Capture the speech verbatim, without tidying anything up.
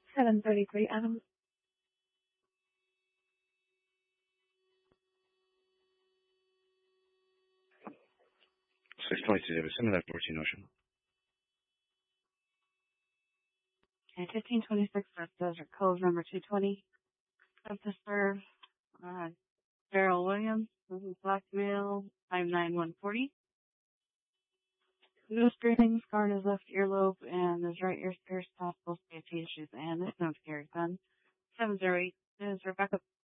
seven thirty-three, Adams. six twenty-two, send that fourteen Ocean. Okay, fifteen twenty-six, West Desert Cove, number two twenty. Up to serve, uh, Daryl Williams, black male, five nine one forty. No scraping, scar in his left earlobe, and his right ear pierced, possible safety issues, and there's no scary gun. seven zero eight is Rebecca